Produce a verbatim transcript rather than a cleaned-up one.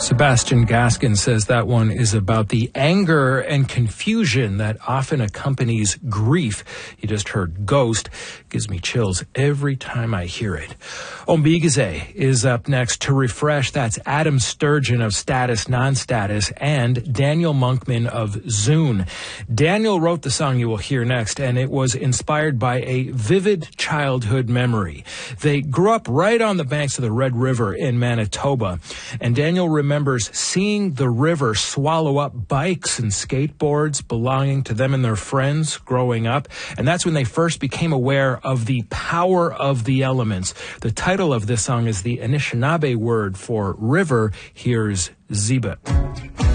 Sebastian Gaskin says that one is about the anger and confusion that often accompanies grief. You just heard Ghost. Gives me chills every time I hear it. Ombigeze is up next to refresh. That's Adam Sturgeon of Status Non-Status and Daniel Monkman of Zune. Daniel wrote the song you will hear next, and it was inspired by a vivid childhood memory. They grew up right on the banks of the Red River in Manitoba, and Daniel remembers seeing the river swallow up bikes and skateboards belonging to them and their friends growing up, and that's when they first became aware of the power of the elements. The title of this song is the Anishinaabe word for river. Here's Ziba.